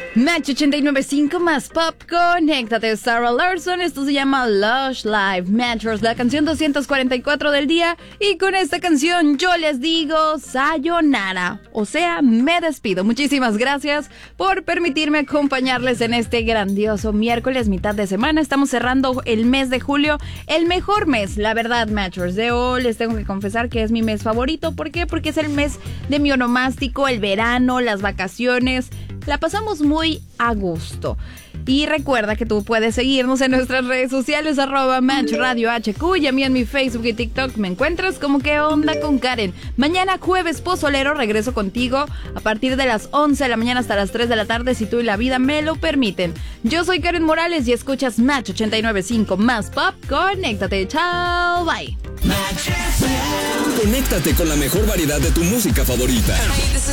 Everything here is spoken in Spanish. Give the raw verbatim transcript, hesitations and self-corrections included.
Match ochenta y nueve punto cinco más pop, conéctate. Sarah Larson, esto se llama Lush Live Matchers, la canción doscientos cuarenta y cuatro del día. Y con esta canción yo les digo sayonara, o sea, me despido. Muchísimas gracias por permitirme acompañarles en este grandioso miércoles, mitad de semana. Estamos cerrando el mes de julio, el mejor mes, la verdad, Matchers. De hoy les tengo que confesar que es mi mes favorito. ¿Por qué? Porque es el mes de mi onomástico, el verano, las vacaciones. La pasamos muy a gusto. Y recuerda que tú puedes seguirnos en nuestras redes sociales, arroba Match Radio H Q, y a mí en mi Facebook y TikTok me encuentras como ¿Qué onda con Karen? Mañana jueves pozolero, regreso contigo a partir de las once de la mañana hasta las tres de la tarde, si tú y la vida me lo permiten. Yo soy Karen Morales y escuchas Match ochenta y nueve punto cinco más pop. Conéctate, chao, bye. Conéctate con la mejor variedad de tu música favorita.